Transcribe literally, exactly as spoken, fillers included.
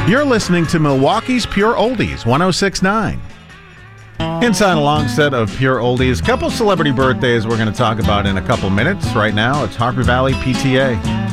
You're listening to Milwaukee's Pure Oldies, one oh six point nine. Inside a long set of Pure Oldies, a couple celebrity birthdays we're going to talk about in a couple minutes. Right now, it's Harper Valley P T A.